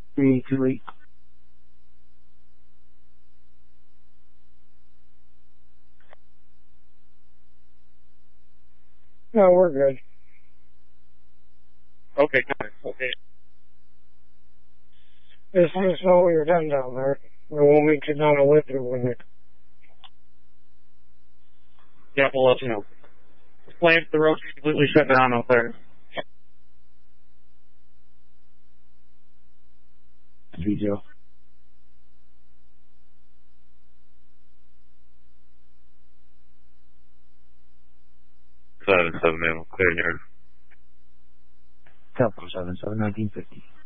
328. No, we're good. Okay, got it. Okay. Just let us know when you're done down there. We'll meet you down at Winter when you... Yeah, we'll let you know. Plans the road completely shut down out there. Video. 7-7, man. Clear in yard. Temple 77, 1950.